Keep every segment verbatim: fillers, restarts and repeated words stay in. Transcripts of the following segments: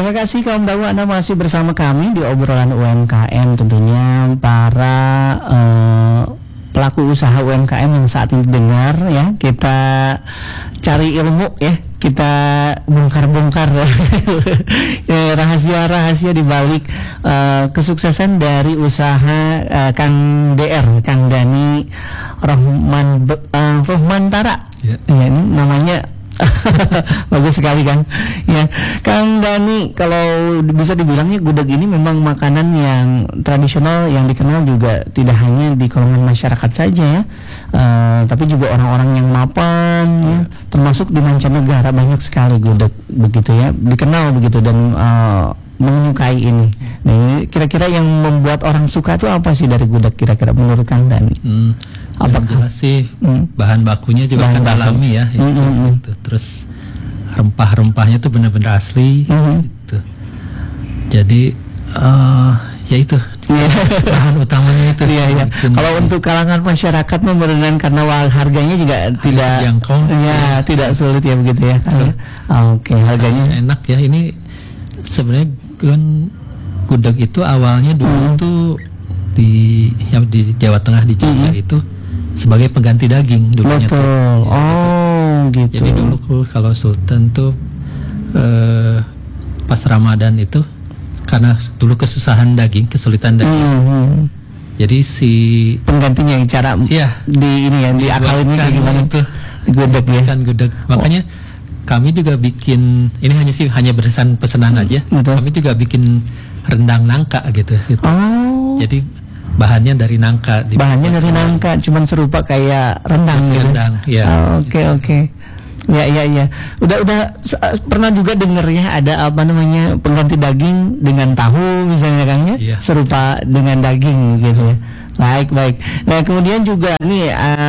Terima kasih kaum Dawu, Anda masih bersama kami di obrolan U M K M, tentunya para uh, pelaku usaha U M K M yang saat ini dengar ya, kita cari ilmu ya, kita bongkar-bongkar ya, rahasia-rahasia di balik uh, kesuksesan dari usaha uh, Kang D R, Kang Dani Rohman uh, Rohmantara. Ya. Ya, ini namanya bagus sekali kan ya, Kang Dani. Kalau bisa dibilangnya gudeg ini memang makanan yang tradisional yang dikenal juga tidak hanya di kalangan masyarakat saja ya, uh, tapi juga orang-orang yang mapan ya, termasuk di mancanegara banyak sekali gudeg begitu ya, dikenal begitu dan uh, menyukai ini. Nah, ini kira-kira yang membuat orang suka itu apa sih dari gudeg kira-kira menurut Kang Dani? Hmm, yang jelas sih hmm. bahan bakunya juga bahan kan alami ya, itu, hmm. gitu. Terus rempah-rempahnya tuh benar-benar asli, hmm. gitu. Jadi uh, ya itu bahan utamanya itu. Iya, iya. Kalau untuk kalangan masyarakat memberenang karena harganya juga harga tidak jangkau, ya, ya tidak sulit ya begitu ya kan. Ya? Oke, okay, harganya enak ya. Ini sebenarnya kan gudeg itu awalnya dulu hmm. tuh di yang di Jawa Tengah di Jogja hmm. itu sebagai pengganti daging dulunya. Betul. Tuh. Ya, oh, gitu. Jadi dulu kalau Sultan tuh eh, pas Ramadan itu karena dulu kesusahan daging, kesulitan daging. Hmm. Jadi si penggantinya yang cara ya, di ini ya, di akalnya kayak gimana itu gudeg ya. Kan gudeg. Makanya oh. kami juga bikin, ini hanya sih hanya berdasarkan pesanan hmm, aja. Betul. Kami juga bikin rendang nangka gitu. gitu. Oh. Jadi bahannya dari nangka. Bahannya dari nangka, cuman serupa kayak rendang gitu. Rendang, ya. Oke oh, oke. Okay, okay. Ya ya ya. Udah udah pernah juga denger ya ada apa namanya pengganti daging dengan tahu misalnya kan ya, ya. Serupa dengan daging gitu ya. Baik baik. Nah kemudian juga nih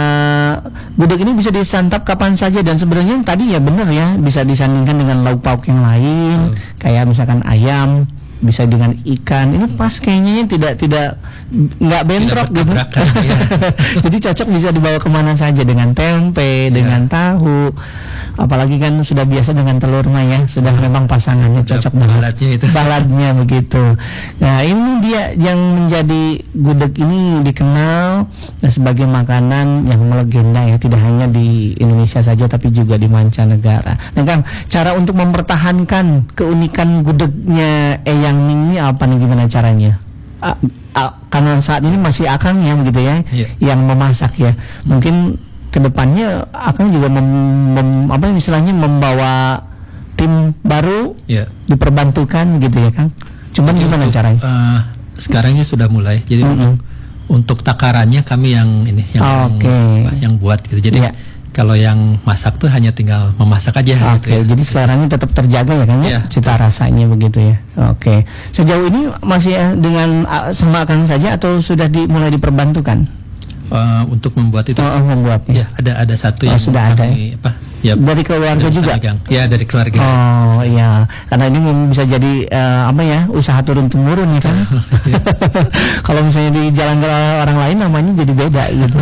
uh, gudeg ini bisa disantap kapan saja dan sebenarnya tadi ya benar ya bisa disandingkan dengan lauk pauk yang lain, hmm. kayak misalkan ayam, bisa dengan ikan. Ini pas kayaknya tidak tidak nggak bentrok gitu. Ya. Jadi cocok bisa dibawa kemana saja dengan tempe, ya. Dengan tahu. Apalagi kan sudah biasa dengan telur mah ya, sudah memang pasangannya cocok banget. Baladnya itu. Baladnya begitu. Nah ini dia yang menjadi gudeg ini dikenal sebagai makanan yang melegenda ya, tidak hanya di Indonesia saja tapi juga di mancanegara. Nah Kang, cara untuk mempertahankan keunikan gudegnya Eyang Ning ini apa nih, gimana caranya? A, a, karena saat ini masih Akang ya begitu ya, yeah. yang memasak ya. Mungkin kedepannya Akang juga mem, mem, apa istilahnya membawa tim baru, yeah. diperbantukan gitu ya Kang. Cuman jadi gimana untuk, caranya? Uh, sekarangnya sudah mulai. Jadi mm-hmm. untuk, untuk takarannya kami yang ini yang okay. yang, yang buat gitu. Jadi yeah. kalau yang masak tuh hanya tinggal memasak aja. Oke, okay, gitu ya. Jadi seleranya tetap terjaga ya Kang ya, yeah. cita rasanya begitu ya. Oke, okay. Sejauh ini masih dengan sama Kang saja atau sudah dimulai diperbantukan? Uh, untuk membuat itu, oh, membuatnya. Ya, ada ada satu oh, yang sudah ada. Kami, apa, ya, dari keluarga juga. Ya, dari keluarga. Oh iya, karena ini bisa jadi uh, apa ya, usaha turun temurun ya kan. Kalau misalnya dijalankan oleh orang lain namanya jadi beda gitu.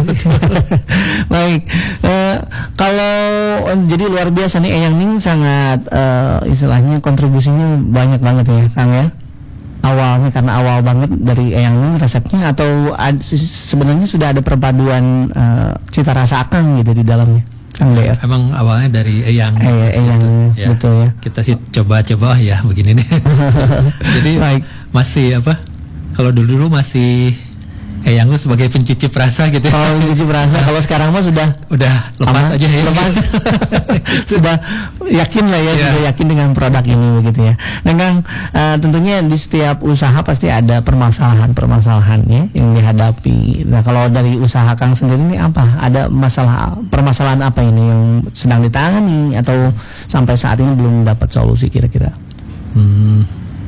Baik, uh, kalau uh, jadi luar biasa nih Eyang Ning sangat uh, istilahnya kontribusinya banyak banget ya Kang ya. Awalnya karena awal banget dari Eyang Ning resepnya atau ad, sebenarnya sudah ada perpaduan uh, cita rasa Akang gitu di dalamnya Kang D R? Emang awalnya dari Eyang. Eh, Eyang ya. Betul ya. Kita sih coba-coba ya begini nih. Jadi baik. Masih apa? Kalau dulu-dulu masih Eyang lu sebagai pencicip rasa gitu. Oh, pencicip rasa. Kalau sekarang mah sudah udah lepas aman, aja ya. Lepas. Sudah yakin lah ya, yeah. sudah yakin dengan produk ini begitu ya. Nah, Kang, uh, tentunya di setiap usaha pasti ada permasalahan-permasalahan ya yang dihadapi. Nah, kalau dari usaha Kang sendiri ini apa? Ada masalah permasalahan apa ini yang sedang ditangani atau sampai saat ini belum dapat solusi kira-kira? Hmm.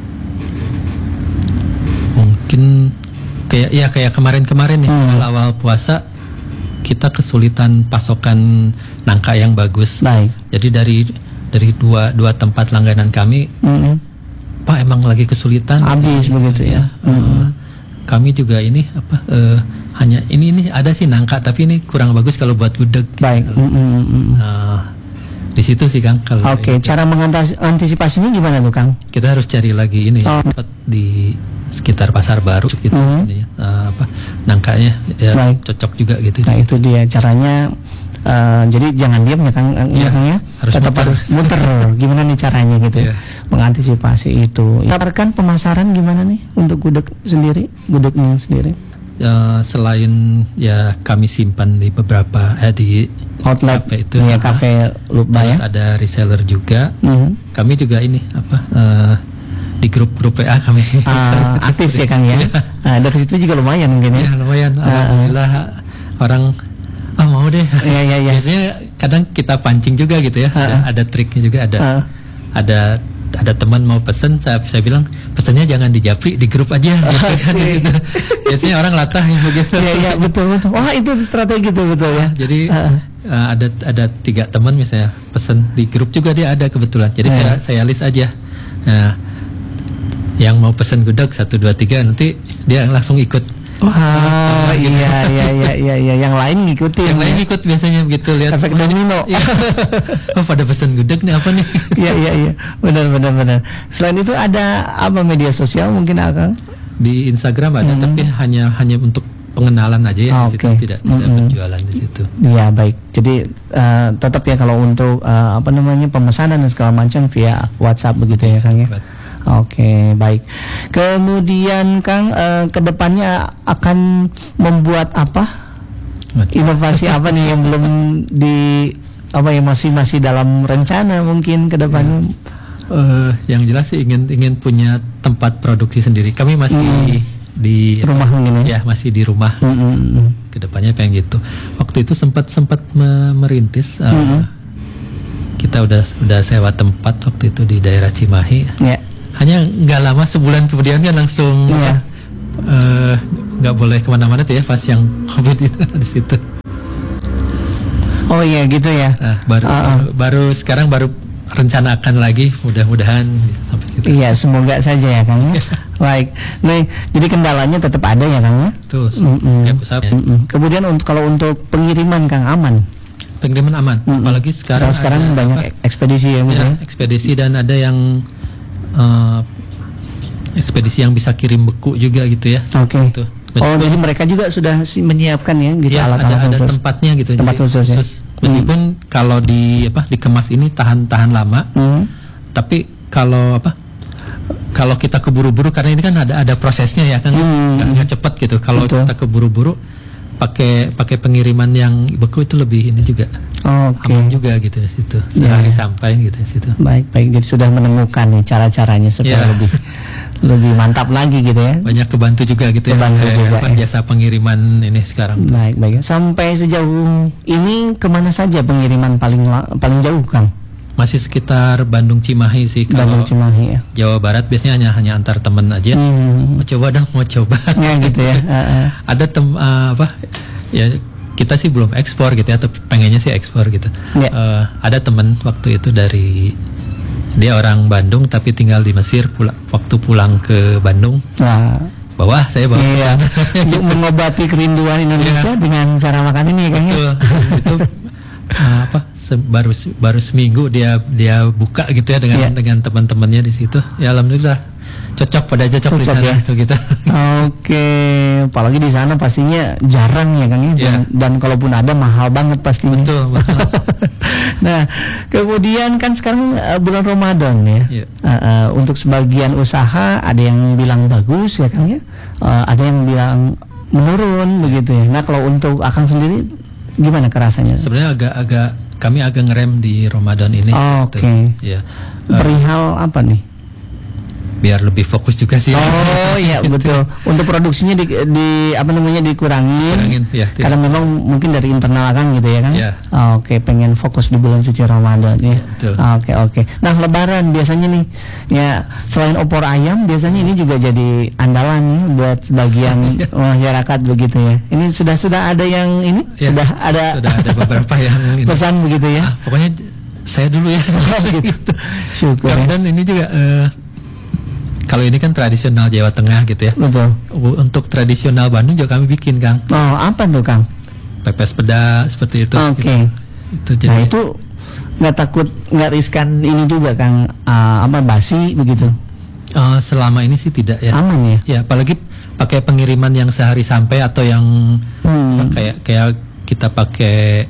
Mungkin kayak ya kayak kemarin-kemarin nih hmm. awal puasa kita kesulitan pasokan nangka yang bagus. Baik. Jadi dari dari dua dua tempat langganan kami, hmm. Pak emang lagi kesulitan. Habis begitu ya. Uh, hmm. Kami juga ini apa uh, hanya ini ini ada sih nangka tapi ini kurang bagus kalau buat gudeg. Baik. Gitu. Hmm. Uh, Di situ sih Kang. Oke, okay. Cara mengantisipasinya gimana tuh Kang? Kita harus cari lagi ini oh. di sekitar pasar baru gitu, mm-hmm. ini, uh, apa nangkanya ya right. cocok juga gitu. Nah itu dia caranya. Uh, jadi jangan diam ya Kang, ya, Kang ya. Harus tetap muter. harus muter. Gimana nih caranya gitu? Yeah. Mengantisipasi itu. Tawarkan pemasaran gimana nih untuk gudeg sendiri, gudegnya sendiri? Uh, selain ya kami simpan di beberapa eh, di outlet kafe itu ya, kafe Lubba ya. Ada reseller juga. Mm-hmm. Kami juga ini apa uh, di grup-grup W A kami uh, aktif ya Kang ya. Uh, dari situ juga lumayan mungkin ya. Ya lumayan. Uh, Alhamdulillah orang ah oh, mau deh. Iya iya iya. Biasanya kadang kita pancing juga gitu ya. Uh, ada, ada triknya juga ada. Uh. Ada ada teman mau pesen, saya, saya bilang pesannya jangan di Japri, di grup aja. Oh, gitu. Biasanya orang latah yang begitu. Iya iya betul betul. Wah itu strategi tuh betul ya. Jadi uh. Uh, ada ada tiga teman misalnya pesen di grup juga dia ada kebetulan. Jadi uh. saya saya list aja. Nah, yang mau pesen gudeg satu dua tiga nanti dia langsung ikut. Wah, oh, gitu. iya iya iya iya iya yang lain ngikutin. Yang ya? lain ikut biasanya begitu lihat efek domino. Ya. Oh, pada pesan gudeg nih apa nih? Iya iya iya. Benar benar benar. Selain itu ada apa media sosial mungkin Akang? Di Instagram ada mm-hmm. tapi hanya hanya untuk pengenalan aja ya, oh, di situ okay. tidak tidak mm-hmm. berjualan di situ. Iya baik. Jadi uh, tetap ya kalau untuk uh, apa namanya pemesanan dan segala macam via WhatsApp begitu ya Kang ya. But, Oke, okay, baik. Kemudian Kang, uh, kedepannya akan membuat apa? Inovasi apa nih yang belum di apa ya masih masih dalam rencana mungkin kedepannya? Ya. Uh, yang jelas sih ingin ingin punya tempat produksi sendiri. Kami masih hmm. di rumah mungkin ya? Ya masih di rumah. Hmm. Kedepannya pengen gitu. Waktu itu sempat sempat me- merintis. Uh, hmm. Kita udah udah sewa tempat waktu itu di daerah Cimahi. Ya. Hanya nggak lama sebulan kemudian kan langsung yeah. uh, nggak boleh kemana-mana tuh ya pas yang COVID itu di situ. Oh iya gitu ya. Nah, baru, uh-uh. baru baru sekarang baru rencanakan lagi, mudah-mudahan bisa sampai situ. Iya semoga saja ya Kang ya. Baik. Nih jadi kendalanya tetap ada ya Kang ya. Tuh. Setiap usaha. Kemudian untuk kalau untuk pengiriman Kang aman. Pengiriman aman. Mm-hmm. Apalagi sekarang. Nah, sekarang ada, banyak apa? ekspedisi ya, ya ekspedisi dan ada yang Uh, ekspedisi yang bisa kirim beku juga gitu ya. Oke. Okay. Gitu. Oh jadi mereka juga sudah si menyiapkan ya gitu ya, alat-alat ada, khusus. Ada tempatnya gitu. Tempat jadi, khusus ya. Meskipun hmm. kalau di apa dikemas ini tahan-tahan lama, hmm. tapi kalau apa kalau kita keburu-buru karena ini kan ada ada prosesnya ya kan hmm. nggak cepat gitu. Kalau kita keburu-buru pakai pakai pengiriman yang beku itu lebih ini juga. Oke. Okay. Aman juga gitu di situ. Sehari yeah. sampai gitu di situ. Baik, baik. Jadi sudah menemukan nih cara-caranya supaya yeah. lebih lebih mantap lagi gitu ya. Banyak kebantu juga gitu kebantu ya. Juga, ya. Jasa pengiriman ini sekarang. Baik, baik. Sampai sejauh ini kemana saja pengiriman paling paling jauh, Kang? Masih sekitar Bandung Cimahi sih. Bandung Cimahi ya. Jawa Barat biasanya hanya hanya antar teman aja. Hmm. Mau coba dah, mau coba. Ya gitu ya. Uh-uh. Ada tem uh, apa? Ya kita sih belum ekspor gitu ya, atau pengennya sih ekspor gitu. Yeah. Uh, ada teman waktu itu dari dia orang Bandung tapi tinggal di Mesir, pula, waktu pulang ke Bandung. Nah. Bawa saya bawa. Iya. Untuk mengobati kerinduan Indonesia yeah. dengan cara makan ini kayaknya. Betul. Itu uh, apa? Se- baru baru seminggu dia dia buka gitu ya dengan yeah. dengan teman-temannya di situ. Ya alhamdulillah. Cocok pada cocok, cocok di sana ya? Tuh kita. Oke, apalagi di sana pastinya jarang ya Kang ya. Yeah. Dan, dan kalaupun ada mahal banget pastinya. Betul, betul. Nah, kemudian kan sekarang uh, bulan Ramadan ya. Yeah. Uh, uh, untuk sebagian usaha ada yang bilang bagus ya Kang ya. Uh, ada yang bilang menurun begitu ya. Nah, kalau untuk Akang sendiri gimana kerasanya? Sebenarnya agak-agak kami agak ngerem di Ramadan ini. Oh, gitu. Oke. Okay. Ya. Uh, Perihal apa nih? Biar lebih fokus juga sih. Oh iya betul. Untuk produksinya di, di apa namanya dikurangin. Kurangin, ya, karena memang mungkin dari internal Kang gitu ya kan. Ya. Oh, Oke, okay. pengen fokus di bulan suci Ramadan ya. Oke ya, oke. Okay, okay. Nah Lebaran biasanya nih ya selain opor ayam biasanya ini juga jadi andalan nih buat sebagian masyarakat begitu ya. Ini sudah sudah ada yang ini ya, sudah ada. Sudah ada beberapa yang ini. Pesan begitu ya. Ah, pokoknya saya dulu ya. gitu. Syukur. Dan ya. Ini juga. Uh, Kalau ini kan tradisional Jawa Tengah gitu ya. Betul. Untuk tradisional Bandung juga kami bikin Kang. Oh apa tuh Kang? Pepes peda seperti itu. Oke. Okay. Gitu. Itu nah itu nggak takut, nggak riskan ini juga Kang, uh, apa basi begitu? Uh, selama ini sih tidak ya. Aman ya? Ya, apalagi pakai pengiriman yang sehari sampai atau yang hmm. kayak kayak kita pakai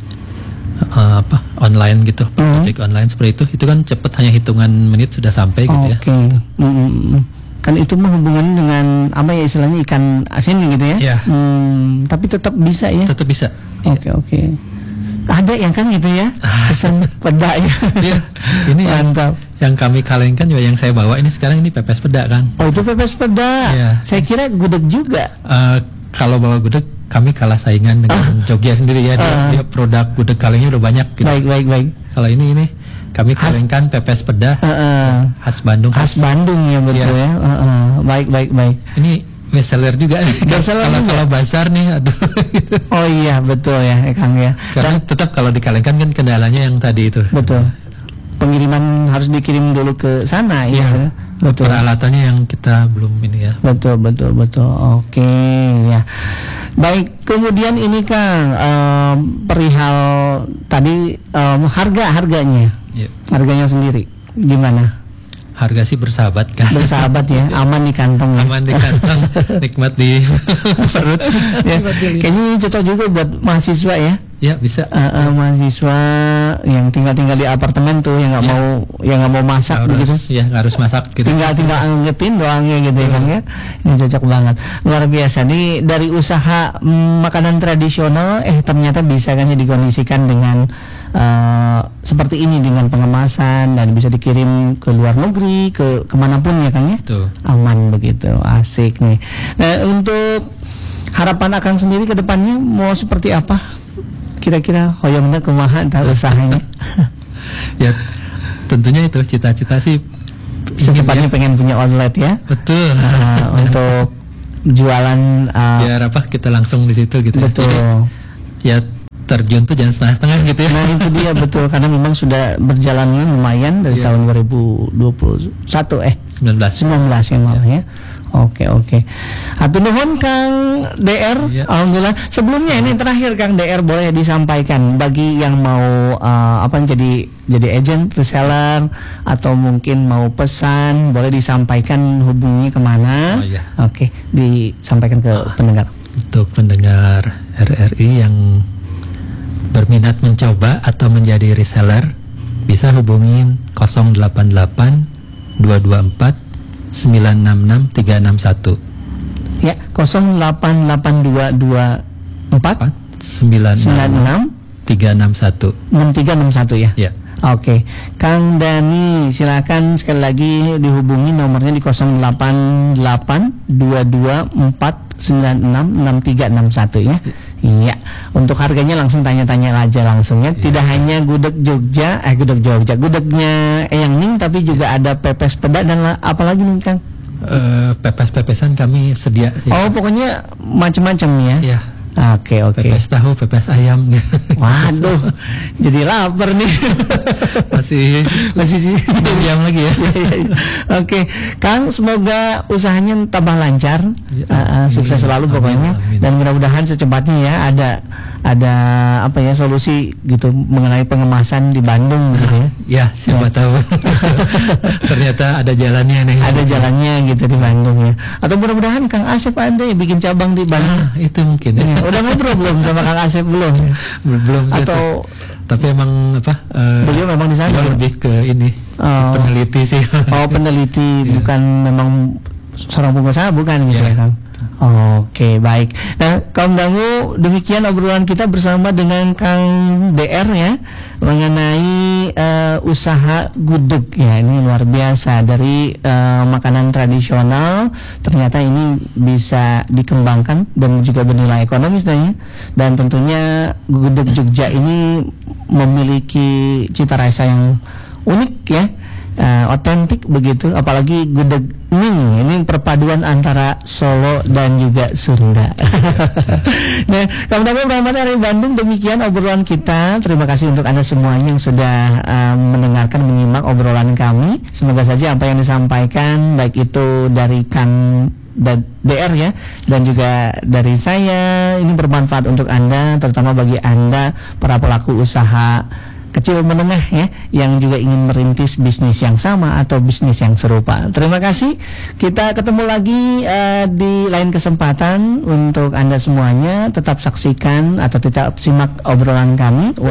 uh, apa online gitu, hmm. ojek online seperti itu, itu kan cepat, hanya hitungan menit sudah sampai gitu okay. ya. Oke. Hmm. Kan itu menghubungkan dengan apa ya istilahnya ikan asin gitu ya? Ya. Hmm, tapi tetap bisa ya? Tetap bisa. Oke okay, oke. Okay. Ada yang kan gitu ya, pesan peda ya. Iya. Ini mantap. Yang, yang kami kalengkan juga yang saya bawa ini sekarang ini pepes peda Kang. Oh itu pepes peda. Iya. Saya kira gudeg juga. Uh, kalau bawa gudeg kami kalah saingan dengan uh. Jogja sendiri ya. Dia, uh. dia produk gudeg kalengnya udah banyak. Gitu. Baik baik baik. Kalau ini ini kami kalengkan pepes peda uh, uh. khas Bandung. Khas Bandung ya betul ya. ya. Uh, uh. Baik baik baik. Ini best seller juga. Kalau kalau bazar nih, aduh. Gitu. Oh iya betul ya, Kang ya. Karena Dan, tetap kalau dikalengkan kan kendalanya yang tadi itu. Betul. Pengiriman harus dikirim dulu ke sana ya. ya. Betul. Peralatannya yang kita belum ini ya. Betul betul betul. Oke ya. Baik, kemudian ini Kang um, perihal tadi um, harga harganya, ya. Harganya sendiri gimana? Harga sih bersahabat kan. Bersahabat ya, aman di kantong. Ya? Aman di kantong, nikmat di perut. Ya, kayaknya ini cocok juga buat mahasiswa ya. Ya bisa. Uh, uh, mahasiswa yang tinggal-tinggal di apartemen tuh yang nggak ya. mau yang nggak mau masak harus, begitu. Ya nggak harus masak. Gitu. Tinggal tinggal angetin doangnya gitu ya kan ya. Ini cocok banget, luar biasa. Nih dari usaha mm, makanan tradisional, eh ternyata bisa kan ya dikondisikan dengan uh, seperti ini dengan pengemasan dan bisa dikirim ke luar negeri, ke kemanapun ya kan ya. Betul. Aman begitu, asik nih. Nah untuk harapan Akang sendiri ke depannya mau seperti apa? Kira-kira hoyong bener kumaha entar usahanya. Ya tentunya itu cita-cita sih secepatnya ya. Pengen punya outlet ya. Betul. Uh, untuk jualan uh, biar apa kita langsung di situ gitu. Betul. Jadi, ya terjun tuh jangan setengah-setengah gitu ya. Nah itu dia betul, karena memang sudah berjalan lumayan dari yeah. tahun dua ribu dua puluh satu eh sembilan belas sembilan belas yang malah ya. Oke oke. Hatur nuhun Kang D R. Yeah. Alhamdulillah. Sebelumnya ini terakhir Kang D R boleh disampaikan bagi yang mau uh, apa jadi jadi agent reseller atau mungkin mau pesan, boleh disampaikan hubungi kemana? Oh, yeah. Oke, disampaikan ke oh, pendengar. Untuk pendengar R R I yang berminat mencoba atau menjadi reseller, bisa hubungin nol delapan delapan dua dua empat sembilan enam enam tiga enam satu. Ya, nol delapan delapan dua dua empat sembilan enam tiga enam satu. enam tiga enam satu ya. Ya. Oke, Kang Dani silakan sekali lagi dihubungi nomornya di nol delapan delapan dua dua empat sembilan enam enam tiga enam satu ya. Iya, untuk harganya langsung tanya-tanya aja langsung ya. Tidak ya. Hanya gudeg Jogja, eh gudeg Jogja, gudegnya Eyang Ning, tapi juga ya. Ada pepes peda dan apalagi nih Kang? Uh, pepes-pepesan kami sedia. Ya. Oh, pokoknya macam-macam ya. Iya. Oke oke. Pepes tahu, pepes ayam. Waduh, jadi lapar nih. masih masih sih ayam lagi ya. Oke, Kang, semoga usahanya tambah lancar, ya, uh, sukses selalu amin, pokoknya, amin. Dan mudah-mudahan secepatnya ya ada ada apa ya solusi gitu mengenai pengemasan di Bandung gitu ya. Ya, siapa ya. Tahu. Ternyata ada jalannya nih. Ada jalannya gitu di Bandung ya. Atau mudah-mudahan Kang Asep ada yang bikin cabang di Bandung. Ah, itu mungkin. Ya. Udah ngobrol belum sama Kang Asep belum? Belum. Atau tapi emang apa? Uh, beliau memang di sana. Lebih ke ini. Oh. Peneliti sih. Oh, peneliti yeah. Bukan memang seorang pengusaha bukan gitu yeah. Ya Kang. Oke, baik. Nah, kaum dangu, demikian obrolan kita bersama dengan Kang D R ya mengenai uh, usaha gudeg ya. Ini luar biasa dari uh, makanan tradisional ternyata ini bisa dikembangkan dan juga bernilai ekonomis dan, dan tentunya gudeg Jogja ini memiliki cita rasa yang unik ya. Uh, otentik begitu, apalagi gudeg Ning ini perpaduan antara Solo dan juga Sunda. Nah, kawan-kawan rahmat dari Bandung, demikian obrolan kita. Terima kasih untuk Anda semuanya yang sudah uh, mendengarkan, menyimak obrolan kami. Semoga saja apa yang disampaikan baik itu dari Kang dan D R ya dan juga dari saya ini bermanfaat untuk Anda, terutama bagi Anda para pelaku usaha kecil menengah ya yang juga ingin merintis bisnis yang sama atau bisnis yang serupa. Terima kasih. Kita ketemu lagi uh, di lain kesempatan. Untuk Anda semuanya tetap saksikan atau tetap simak obrolan kami U